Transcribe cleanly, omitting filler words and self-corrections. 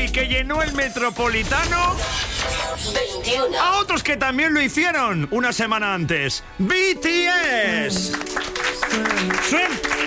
y que llenó el Metropolitano 21. a otros que también lo hicieron una semana antes. BTS.